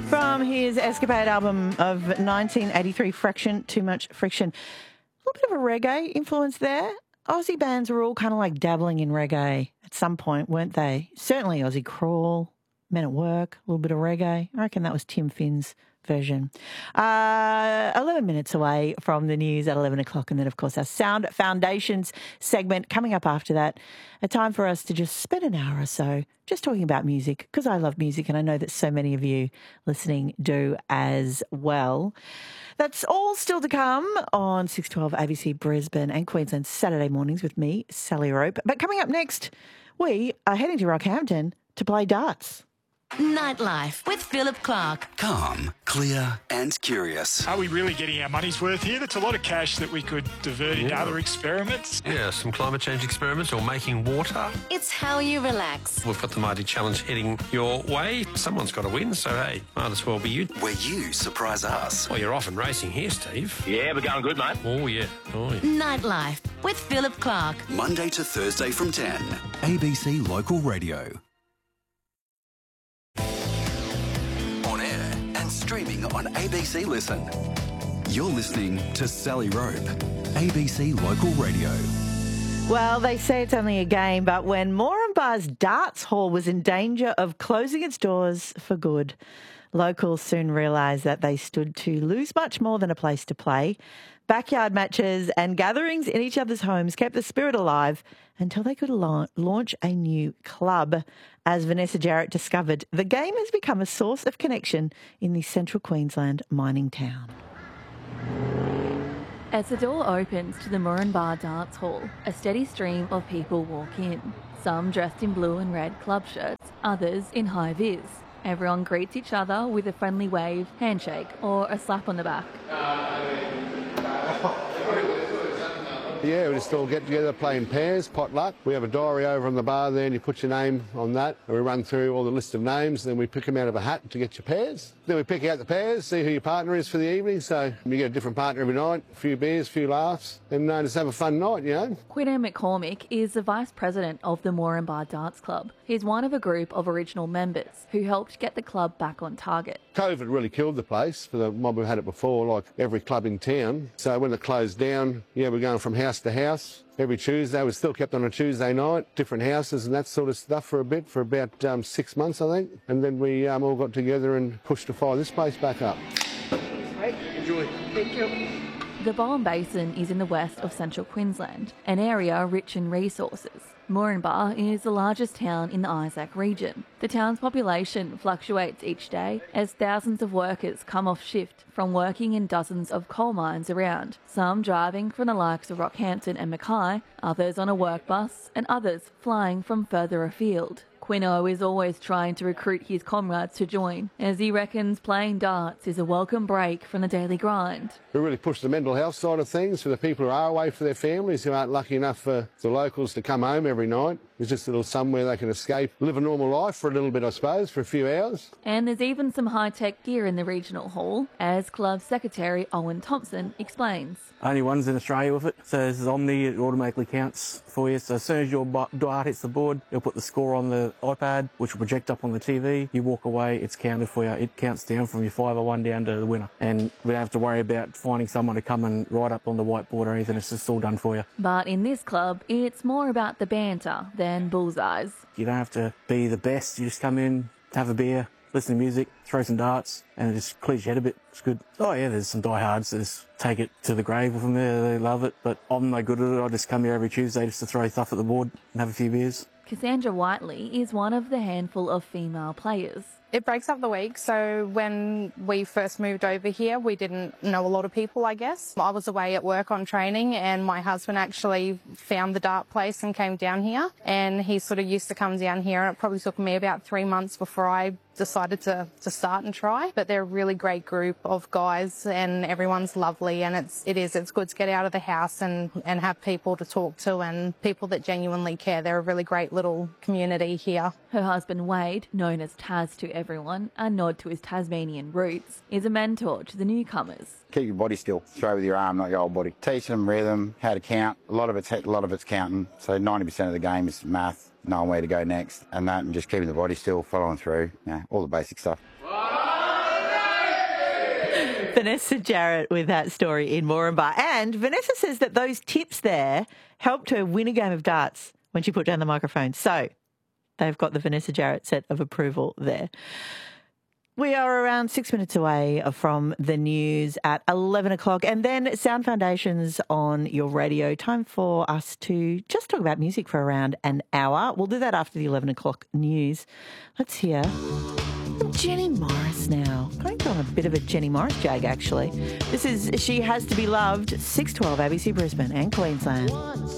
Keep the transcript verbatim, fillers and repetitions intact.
From his Escapade album of nineteen eighty-three, Fraction, Too Much Friction. A little bit of a reggae influence there. Aussie bands were all kind of like dabbling in reggae at some point, weren't they? Certainly Aussie Crawl, Men at Work, a little bit of reggae. I reckon that was Tim Finn's version. Uh, eleven minutes away from the news at eleven o'clock, and then, of course, our Sound Foundations segment coming up after that. A time for us to just spend an hour or so just talking about music, because I love music and I know that so many of you listening do as well. That's all still to come on six twelve A B C Brisbane and Queensland Saturday mornings with me, Sally Rope. But coming up next, we are heading to Rockhampton to play darts. Nightlife with Philip Clark. Calm, clear and curious. Are we really getting our money's worth here? That's a lot of cash that we could divert into Yeah. other experiments. Yeah, some climate change experiments or making water. It's how you relax. We've got the Mighty Challenge heading your way. Someone's got to win, so hey, might as well be you. Where you surprise us. Well, you're off and racing here, Steve. Yeah, we're going good, mate. Oh, yeah. Oh, yeah. Nightlife with Philip Clark. Monday to Thursday from ten. A B C Local Radio. On air and streaming on A B C Listen. You're listening to Sally Rope, A B C Local Radio. Well, they say it's only a game, but when Moranbah's Darts Hall was in danger of closing its doors for good, locals soon realised that they stood to lose much more than a place to play. Backyard matches and gatherings in each other's homes kept the spirit alive until they could la- launch a new club. As Vanessa Jarrett discovered, the game has become a source of connection in the central Queensland mining town. As the door opens to the Moranbah Darts Hall, a steady stream of people walk in. Some dressed in blue and red club shirts, others in high-vis. Everyone greets each other with a friendly wave, handshake or a slap on the back. Yeah, we just all get together, play in pairs, potluck. We have a diary over on the bar there and you put your name on that. And we run through all the list of names, then we pick them out of a hat to get your pairs. Then we pick out the pairs, see who your partner is for the evening. So you get a different partner every night, a few beers, a few laughs, and uh, just have a fun night, you know. Quinn McCormick is the vice president of the Moranbah Darts Club. He's one of a group of original members who helped get the club back on target. COVID really killed the place for the mob who had it before, like every club in town. So when it closed down, yeah, we're going from house to house. Every Tuesday, we still kept on a Tuesday night, different houses and that sort of stuff for a bit, for about um, six months, I think. And then we um, all got together and pushed to fire this place back up. Right. Enjoy. Thank you. The Bowen Basin is in the west of central Queensland, an area rich in resources. Moranbah is the largest town in the Isaac region. The town's population fluctuates each day as thousands of workers come off shift from working in dozens of coal mines around, some driving from the likes of Rockhampton and Mackay, others on a work bus, and others flying from further afield. Quino is always trying to recruit his comrades to join, as he reckons playing darts is a welcome break from the daily grind. We really push the mental health side of things for the people who are away for their families, who aren't lucky enough for the locals to come home every night. There's just a little somewhere they can escape, live a normal life for a little bit, I suppose, for a few hours. And there's even some high-tech gear in the regional hall, as Club Secretary Owen Thompson explains. Only one's in Australia with it, so this is Omni, it automatically counts for you. So as soon as your dart hits the board, it'll put the score on the iPad, which will project up on the T V. You walk away, it's counted for you. It counts down from your five oh one down to the winner. And we don't have to worry about finding someone to come and write up on the whiteboard or anything, it's just all done for you. But in this club, it's more about the banter than bullseyes. You don't have to be the best, you just come in, have a beer, listen to music, throw some darts, and it just clears your head a bit. It's good. Oh yeah, there's some diehards that just take it to the grave with them there. They love it, but I'm no good at it. I just come here every Tuesday just to throw stuff at the board and have a few beers. Cassandra Whiteley is one of the handful of female players. It breaks up the week, so when we first moved over here, we didn't know a lot of people, I guess. I was away at work on training, and my husband actually found the dart place and came down here, and he sort of used to come down here, and it probably took me about three months before I decided to, to start and try. But they're a really great group of guys, and everyone's lovely, and it's, it is, it's good to get out of the house and, and have people to talk to and people that genuinely care. They're a really great little community here. Her husband Wade, known as Taz to everyone, a nod to his Tasmanian roots, is a mentor to the newcomers. Keep your body still. Throw with your arm, not your whole body. Teach them rhythm, how to count. A lot of it's a lot of it's counting. So ninety percent of the game is math, knowing where to go next, and that, and just keeping the body still, following through. Yeah, all the basic stuff. Vanessa Jarrett with that story in Moranbah. And Vanessa says that those tips there helped her win a game of darts when she put down the microphone. So they've got the Vanessa Jarrett set of approval there. We are around six minutes away from the news at eleven o'clock, and then Sound Foundations on your radio. Time for us to just talk about music for around an hour. We'll do that after the eleven o'clock news. Let's hear Jenny Morris now. Going on a bit of a Jenny Morris jag, actually. This is She Has to Be Loved, six twelve A B C Brisbane and Queensland.